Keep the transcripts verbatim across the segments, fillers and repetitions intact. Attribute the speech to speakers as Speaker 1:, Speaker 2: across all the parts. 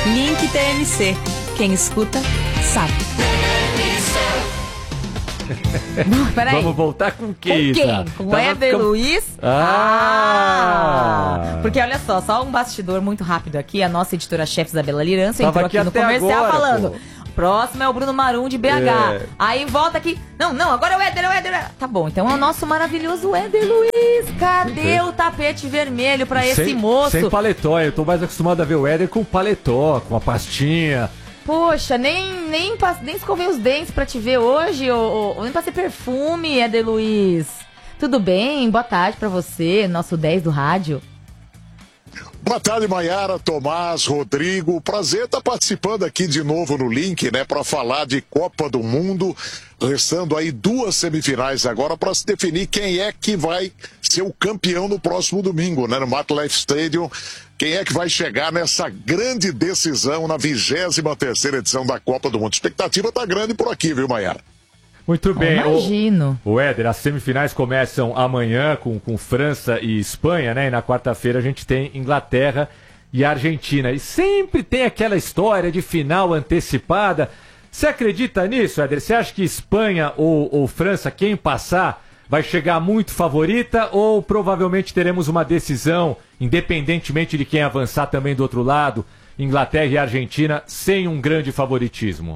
Speaker 1: Link T M C. Quem escuta, sabe. Não, peraí.
Speaker 2: Vamos voltar com quem?
Speaker 1: Com quem? Com o Éder ficando... Luiz?
Speaker 2: Ah!
Speaker 1: ah! Porque olha só, só um bastidor muito rápido aqui. A nossa editora-chefe Isabela Lirança entrou aqui,
Speaker 2: aqui
Speaker 1: no comercial
Speaker 2: agora,
Speaker 1: falando...
Speaker 2: Pô.
Speaker 1: Próximo é o Bruno Marum de B H. É. Aí volta aqui. Não, não, agora é o Éder, é o Éder. Tá bom, então é o nosso maravilhoso Éder Luiz. Cadê o tapete vermelho pra esse
Speaker 2: sem,
Speaker 1: moço?
Speaker 2: Sem paletó, eu tô mais acostumado a ver o Éder com paletó, com a pastinha.
Speaker 1: Poxa, nem, nem, nem escovei os dentes pra te ver hoje, ou, ou nem passei perfume, Éder Luiz. Tudo bem? Boa tarde pra você, nosso dez do rádio.
Speaker 3: Boa tarde, Maiara, Tomás, Rodrigo. Prazer estar participando aqui de novo no Link, né, para falar de Copa do Mundo. Restando aí duas semifinais agora para se definir quem é que vai ser o campeão no próximo domingo, né, no MetLife Stadium. Quem é que vai chegar nessa grande decisão na vigésima terceira edição da Copa do Mundo? A expectativa tá grande por aqui, viu, Maiara?
Speaker 2: Muito bem.
Speaker 1: Imagino.
Speaker 2: O, o Éder, as semifinais começam amanhã com, com França e Espanha, né? E na quarta-feira a gente tem Inglaterra e Argentina. E sempre tem aquela história de final antecipada. Você acredita nisso, Éder? Você acha que Espanha ou, ou França, quem passar, vai chegar muito favorita? Ou provavelmente teremos uma decisão, independentemente de quem avançar também do outro lado, Inglaterra e Argentina, sem um grande favoritismo?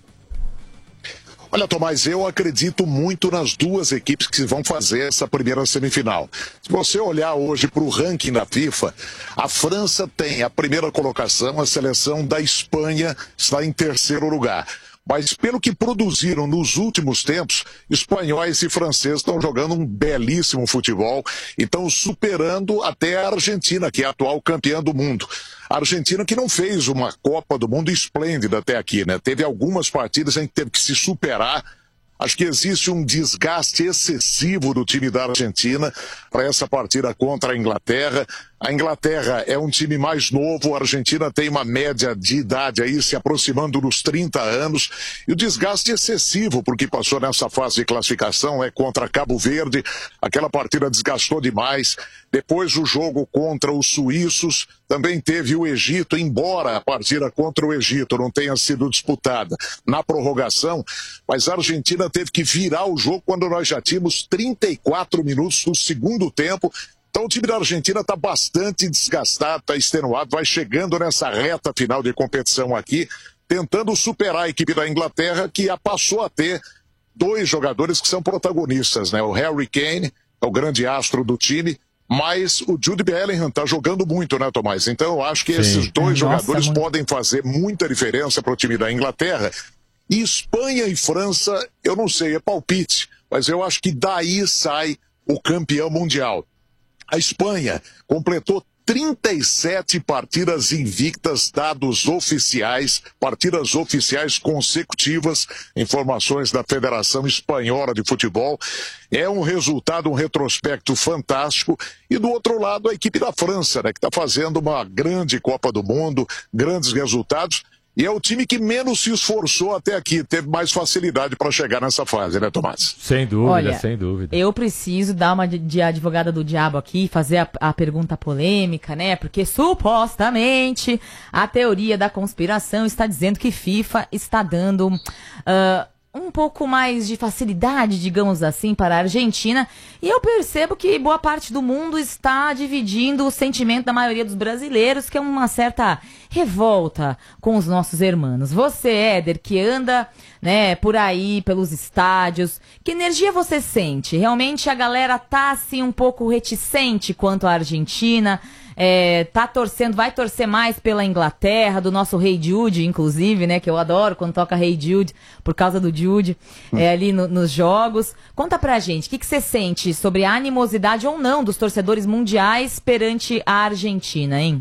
Speaker 3: Olha, Tomás, eu acredito muito nas duas equipes que vão fazer essa primeira semifinal. Se você olhar hoje para o ranking da FIFA, a França tem a primeira colocação, a seleção da Espanha está em terceiro lugar. Mas pelo que produziram nos últimos tempos, espanhóis e franceses estão jogando um belíssimo futebol e estão superando até a Argentina, que é a atual campeã do mundo. A Argentina que não fez uma Copa do Mundo esplêndida até aqui, né? Teve algumas partidas em que teve que se superar. Acho que existe um desgaste excessivo do time da Argentina para essa partida contra a Inglaterra. A Inglaterra é um time mais novo, a Argentina tem uma média de idade aí se aproximando dos trinta anos. E o desgaste excessivo, porque passou nessa fase de classificação, é contra Cabo Verde. Aquela partida desgastou demais. Depois o jogo contra os suíços, também teve o Egito, embora a partida contra o Egito não tenha sido disputada na prorrogação, mas a Argentina teve que virar o jogo quando nós já tínhamos trinta e quatro minutos do segundo tempo. Então o time da Argentina está bastante desgastado, está extenuado, vai chegando nessa reta final de competição aqui, tentando superar a equipe da Inglaterra, que já passou a ter dois jogadores que são protagonistas, né? O Harry Kane, é o grande astro do time, mas o Jude Bellingham está jogando muito, né, Tomás? Então eu acho que Sim. esses dois Nossa, jogadores muito... podem fazer muita diferença para o time da Inglaterra. E Espanha e França, eu não sei, é palpite, mas eu acho que daí sai o campeão mundial. A Espanha completou trinta e sete partidas invictas, dados oficiais, partidas oficiais consecutivas, informações da Federação Espanhola de Futebol. É um resultado, um retrospecto fantástico. E do outro lado, a equipe da França, né, que está fazendo uma grande Copa do Mundo, grandes resultados. E é o time que menos se esforçou até aqui, teve mais facilidade para chegar nessa fase, né, Tomás?
Speaker 2: Sem dúvida,
Speaker 1: Olha,
Speaker 2: sem dúvida.
Speaker 1: Eu preciso dar uma de, de advogada do diabo aqui, fazer a, a pergunta polêmica, né? Porque supostamente a teoria da conspiração está dizendo que FIFA está dando Uh, um pouco mais de facilidade, digamos assim, para a Argentina. E eu percebo que boa parte do mundo está dividindo o sentimento da maioria dos brasileiros, que é uma certa revolta com os nossos irmãos. Você, Éder, que anda, né, por aí, pelos estádios, que energia você sente? Realmente a galera tá, assim, um pouco reticente quanto à Argentina? É, tá torcendo, vai torcer mais pela Inglaterra, do nosso Rei Jude, inclusive, né, que eu adoro quando toca Rei Jude, por causa do Jude, é, ali no, nos jogos. Conta pra gente, o que, que você sente sobre a animosidade ou não dos torcedores mundiais perante a Argentina, hein?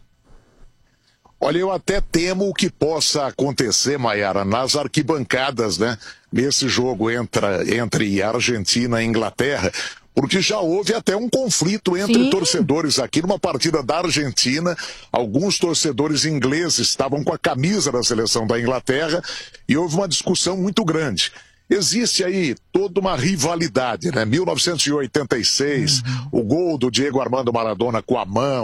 Speaker 3: Olha, eu até temo o que possa acontecer, Maiara, nas arquibancadas, né, nesse jogo entre, entre Argentina e Inglaterra, porque já houve até um conflito entre Sim. torcedores aqui numa partida da Argentina. Alguns torcedores ingleses estavam com a camisa da seleção da Inglaterra e houve uma discussão muito grande. Existe aí toda uma rivalidade, né? mil novecentos e oitenta e seis, uhum. o gol do Diego Armando Maradona com a mão,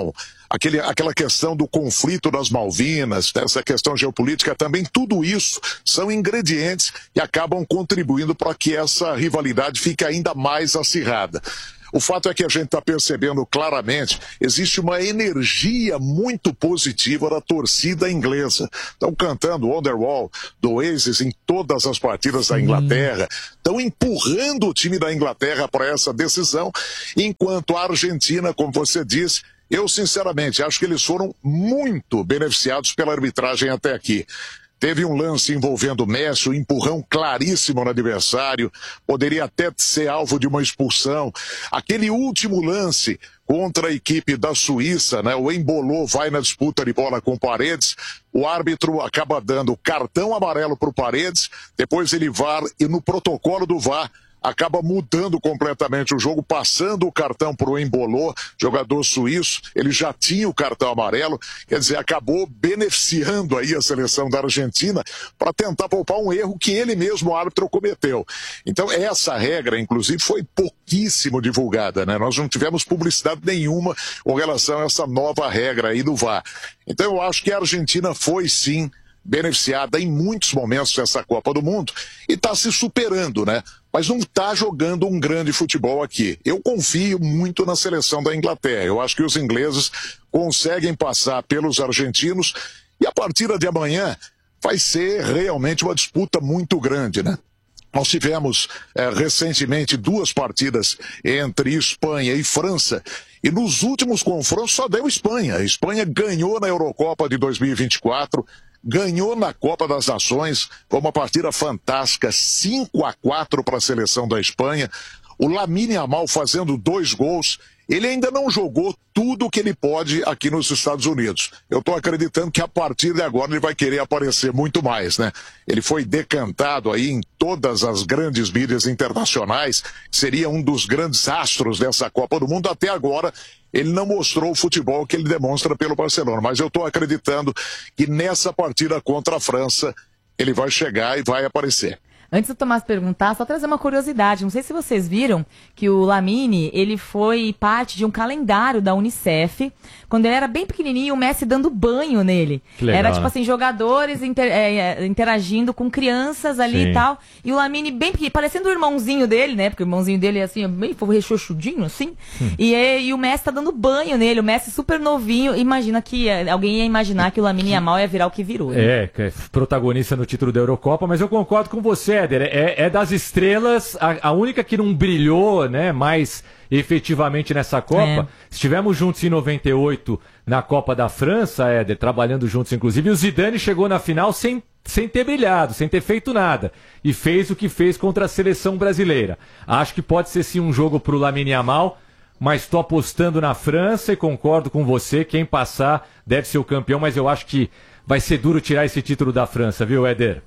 Speaker 3: aquele, aquela questão do conflito das Malvinas, essa questão geopolítica também, tudo isso são ingredientes que acabam contribuindo para que essa rivalidade fique ainda mais acirrada. O fato é que a gente está percebendo claramente, existe uma energia muito positiva da torcida inglesa. Estão cantando Wonderwall do Oasis em todas as partidas da Inglaterra, estão empurrando o time da Inglaterra para essa decisão, enquanto a Argentina, como você disse, eu sinceramente acho que eles foram muito beneficiados pela arbitragem até aqui. Teve um lance envolvendo o Messi, um empurrão claríssimo no adversário, poderia até ser alvo de uma expulsão. Aquele último lance contra a equipe da Suíça, né? O Embolou vai na disputa de bola com o Paredes, o árbitro acaba dando cartão amarelo para o Paredes, depois ele V A R e no protocolo do V A R acaba mudando completamente o jogo, passando o cartão para o Embolou, jogador suíço, ele já tinha o cartão amarelo, quer dizer, acabou beneficiando aí a seleção da Argentina para tentar poupar um erro que ele mesmo, o árbitro, cometeu. Então essa regra, inclusive, foi pouquíssimo divulgada, né? Nós não tivemos publicidade nenhuma com relação a essa nova regra aí do V A R. Então eu acho que a Argentina foi sim beneficiada em muitos momentos dessa Copa do Mundo e está se superando, né? Mas não está jogando um grande futebol aqui. Eu confio muito na seleção da Inglaterra. Eu acho que os ingleses conseguem passar pelos argentinos e a partida de amanhã vai ser realmente uma disputa muito grande, né? Nós tivemos é, recentemente duas partidas entre Espanha e França e nos últimos confrontos só deu Espanha. A Espanha ganhou na Eurocopa de dois mil e vinte e quatro, ganhou na Copa das Nações, foi uma partida fantástica, cinco a quatro para a seleção da Espanha. O Lamine Yamal fazendo dois gols. Ele ainda não jogou tudo o que ele pode aqui nos Estados Unidos. Eu estou acreditando que a partir de agora ele vai querer aparecer muito mais, né? Ele foi decantado aí em todas as grandes mídias internacionais, seria um dos grandes astros dessa Copa do Mundo. Até agora ele não mostrou o futebol que ele demonstra pelo Barcelona, mas eu estou acreditando que nessa partida contra a França ele vai chegar e vai aparecer.
Speaker 1: Antes do Tomás perguntar, só trazer uma curiosidade. Não sei se vocês viram que o Lamine, ele foi parte de um calendário da Unicef, quando ele era bem pequenininho, o Messi dando banho nele.
Speaker 2: Legal,
Speaker 1: era tipo
Speaker 2: né?
Speaker 1: assim, jogadores inter, é, interagindo com crianças ali Sim. e tal. E o Lamine bem pequenininho, parecendo o irmãozinho dele, né? Porque o irmãozinho dele é assim, bem rechochudinho, assim. Hum. E, e o Messi tá dando banho nele, o Messi super novinho. Imagina que, alguém ia imaginar que o Lamine Yamal ia virar o que virou. Né?
Speaker 2: É, é protagonista no título da Eurocopa, mas eu concordo com você, Éder. É, é das estrelas, a, a única que não brilhou, né, mais efetivamente nessa Copa. É. Estivemos juntos em noventa e oito na Copa da França, Éder, trabalhando juntos inclusive, e o Zidane chegou na final sem, sem ter brilhado, sem ter feito nada, e fez o que fez contra a seleção brasileira. Acho que pode ser sim um jogo para o Lamine Yamal, mas estou apostando na França e concordo com você, quem passar deve ser o campeão, mas eu acho que vai ser duro tirar esse título da França, viu, Éder?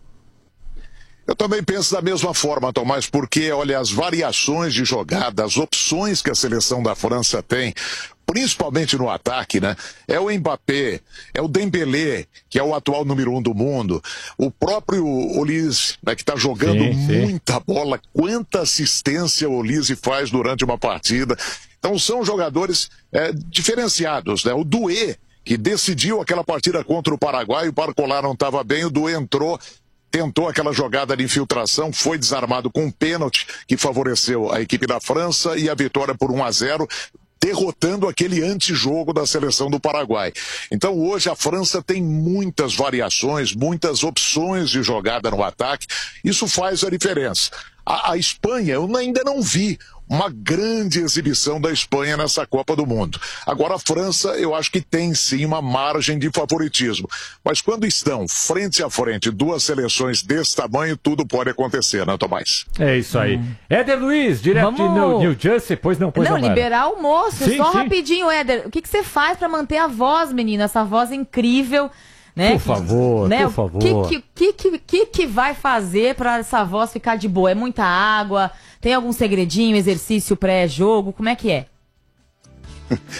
Speaker 3: Eu também penso da mesma forma, Tomás, porque, olha, as variações de jogada, as opções que a seleção da França tem, principalmente no ataque, né? É o Mbappé, é o Dembélé, que é o atual número um do mundo, o próprio Olise, né, que está jogando sim, sim. muita bola, quanta assistência o Olise faz durante uma partida. Então são jogadores é, diferenciados, né? O Doué, que decidiu aquela partida contra o Paraguai, o Barcola não estava bem, o Doué entrou, tentou aquela jogada de infiltração, foi desarmado com um pênalti que favoreceu a equipe da França e a vitória por um a zero, derrotando aquele antijogo da seleção do Paraguai. Então hoje a França tem muitas variações, muitas opções de jogada no ataque, isso faz a diferença. A, a Espanha, eu ainda não vi uma grande exibição da Espanha nessa Copa do Mundo. Agora a França, eu acho que tem sim uma margem de favoritismo. Mas quando estão frente a frente duas seleções desse tamanho, tudo pode acontecer, né, Tomás?
Speaker 2: É isso aí. Hum. Éder Luiz, direto Vamos... de New, New Jersey, pois não, pois
Speaker 1: não. Não, liberar o moço, sim, só
Speaker 2: sim.
Speaker 1: rapidinho, Éder. O que, que você faz para manter a voz, menina? Essa voz incrível. Né?
Speaker 2: Por favor,
Speaker 1: né?
Speaker 2: por favor.
Speaker 1: O que, que, que, que, que vai fazer para essa voz ficar de boa? É muita água? Tem algum segredinho, exercício pré-jogo? Como é que é?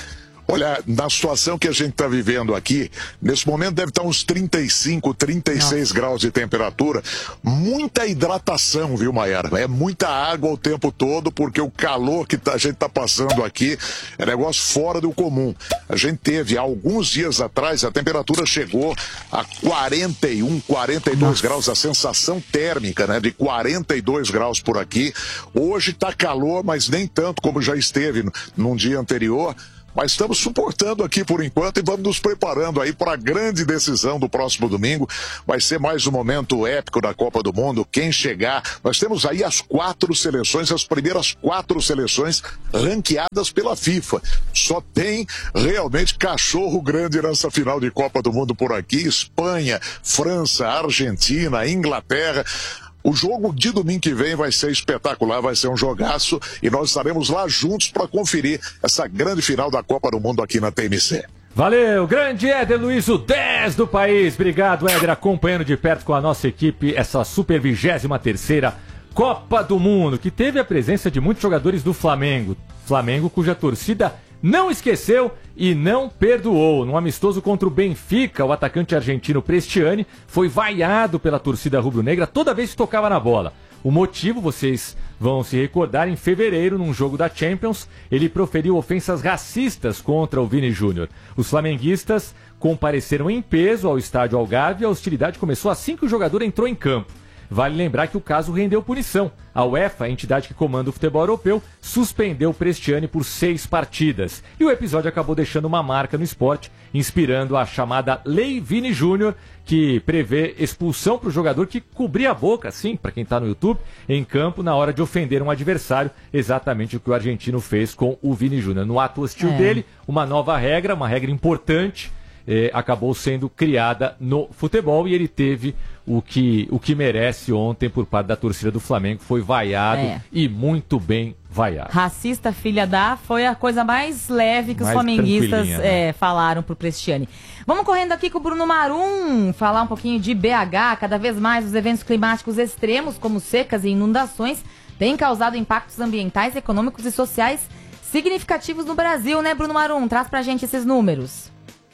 Speaker 3: Olha, na situação que a gente está vivendo aqui, nesse momento deve estar uns trinta e cinco, trinta e seis Nossa. Graus de temperatura. Muita hidratação, viu, Mayara? É muita água o tempo todo, porque o calor que a gente está passando aqui é negócio fora do comum. A gente teve, alguns dias atrás, a temperatura chegou a quarenta e um, quarenta e dois Nossa. Graus, a sensação térmica, né, de quarenta e dois graus por aqui. Hoje está calor, mas nem tanto como já esteve num dia anterior. Mas estamos suportando aqui por enquanto e vamos nos preparando aí para a grande decisão do próximo domingo. Vai ser mais um momento épico da Copa do Mundo. Quem chegar, nós temos aí as quatro seleções, as primeiras quatro seleções ranqueadas pela FIFA. Só tem realmente cachorro grande nessa final de Copa do Mundo por aqui. Espanha, França, Argentina, Inglaterra. O jogo de domingo que vem vai ser espetacular, vai ser um jogaço e nós estaremos lá juntos para conferir essa grande final da Copa do Mundo aqui na T M C.
Speaker 2: Valeu, grande Éder Luiz, o dez do país. Obrigado, Éder, acompanhando de perto com a nossa equipe essa super vigésima terceira Copa do Mundo, que teve a presença de muitos jogadores do Flamengo. Flamengo cuja torcida não esqueceu e não perdoou. Num amistoso contra o Benfica, o atacante argentino Prestiani foi vaiado pela torcida rubro-negra toda vez que tocava na bola. O motivo, vocês vão se recordar, em fevereiro, num jogo da Champions, ele proferiu ofensas racistas contra o Vini Júnior. Os flamenguistas compareceram em peso ao estádio Algarve e a hostilidade começou assim que o jogador entrou em campo. Vale lembrar que o caso rendeu punição. A UEFA, a entidade que comanda o futebol europeu, suspendeu Prestiani por seis partidas. E o episódio acabou deixando uma marca no esporte, inspirando a chamada Lei Vini Júnior, que prevê expulsão para o jogador que cobria a boca, assim, para quem está no YouTube, em campo na hora de ofender um adversário, exatamente o que o argentino fez com o Vini Júnior. No ato hostil é. dele, uma nova regra, uma regra importante, eh, acabou sendo criada no futebol e ele teve o que, o que merece ontem por parte da torcida do Flamengo, foi vaiado é. e muito bem vaiado.
Speaker 1: Racista, filha da, foi a coisa mais leve que mais os flamenguistas né? é, falaram pro Prestiani. Vamos correndo aqui com o Bruno Marum, falar um pouquinho de B H. Cada vez mais os eventos climáticos extremos, como secas e inundações, têm causado impactos ambientais, econômicos e sociais significativos no Brasil, né, Bruno Marum? Traz pra gente esses números.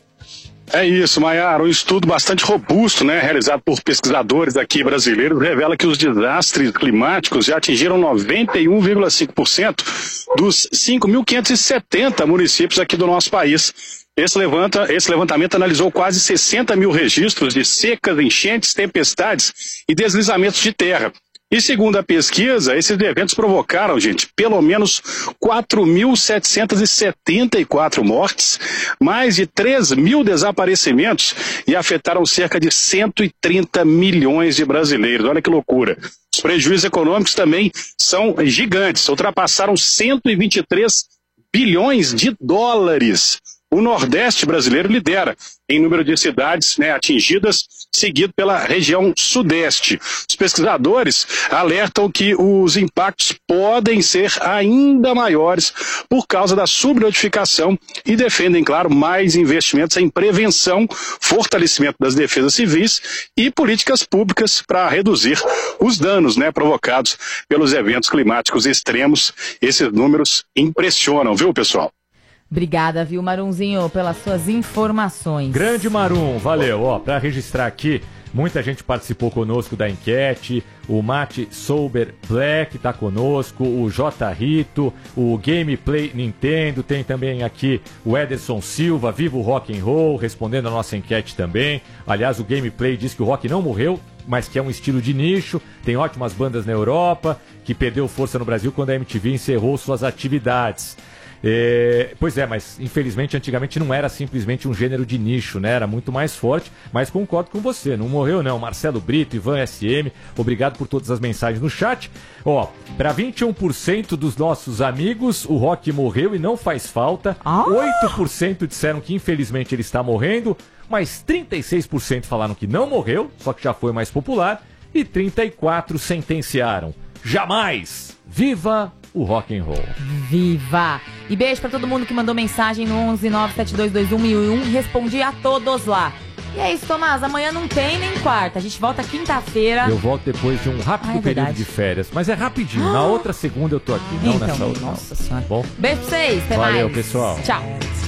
Speaker 4: É isso, Mayara. Um estudo bastante robusto, né, realizado por pesquisadores aqui brasileiros, revela que os desastres climáticos já atingiram noventa e um vírgula cinco por cento dos cinco mil quinhentos e setenta municípios aqui do nosso país. Esse, levanta, esse levantamento analisou quase sessenta mil registros de secas, enchentes, tempestades e deslizamentos de terra. E segundo a pesquisa, esses eventos provocaram, gente, pelo menos quatro mil setecentos e setenta e quatro mortes, mais de três mil desaparecimentos e afetaram cerca de cento e trinta milhões de brasileiros. Olha que loucura. Os prejuízos econômicos também são gigantes, ultrapassaram cento e vinte e três bilhões de dólares. O Nordeste brasileiro lidera em número de cidades, né, atingidas, seguido pela região Sudeste. Os pesquisadores alertam que os impactos podem ser ainda maiores por causa da subnotificação e defendem, claro, mais investimentos em prevenção, fortalecimento das defesas civis e políticas públicas para reduzir os danos, né, provocados pelos eventos climáticos extremos. Esses números impressionam, viu, pessoal?
Speaker 1: Obrigada, viu, Marunzinho, pelas suas informações.
Speaker 2: Grande Marum, valeu. Ó, para registrar aqui, muita gente participou conosco da enquete. O Mate Sober Black tá conosco, o J Rito, o Gameplay Nintendo, tem também aqui o Ederson Silva, Viva o Rock and Roll, respondendo a nossa enquete também. Aliás, o Gameplay diz que o rock não morreu, mas que é um estilo de nicho, tem ótimas bandas na Europa, que perdeu força no Brasil quando a M T V encerrou suas atividades. É, pois é, mas infelizmente antigamente não era simplesmente um gênero de nicho, né? Era muito mais forte, mas concordo com você, não morreu não. Marcelo Brito, Ivan S M, obrigado por todas as mensagens no chat. Ó, para vinte e um por cento dos nossos amigos, o rock morreu e não faz falta. Ah! oito por cento disseram que infelizmente ele está morrendo, mas trinta e seis por cento falaram que não morreu, só que já foi mais popular, e trinta e quatro por cento sentenciaram: jamais! Viva o rock and roll.
Speaker 1: Viva! E beijo pra todo mundo que mandou mensagem no onze nove sete dois dois um mil e um. Respondi a todos lá. E é isso, Tomás. Amanhã não tem nem quarta. A gente volta quinta-feira.
Speaker 2: Eu volto depois de um rápido ah, é período de férias. Mas é rapidinho. Ah. Na outra segunda eu tô aqui. Não
Speaker 1: então,
Speaker 2: nessa outra.
Speaker 1: Nossa Senhora.
Speaker 2: Bom?
Speaker 1: Beijo pra vocês. Até
Speaker 2: Valeu,
Speaker 1: mais.
Speaker 2: pessoal.
Speaker 1: Tchau.